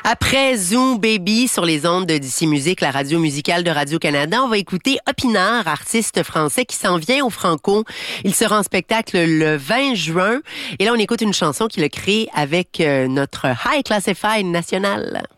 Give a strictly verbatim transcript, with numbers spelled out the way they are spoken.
Après Zoom Baby sur les ondes de D C Musique, la radio musicale de Radio-Canada, on va écouter Opinard, artiste français qui s'en vient au Franco. Il sera en spectacle le vingt juin. Et là, on écoute une chanson qu'il a créée avec notre High Classified national.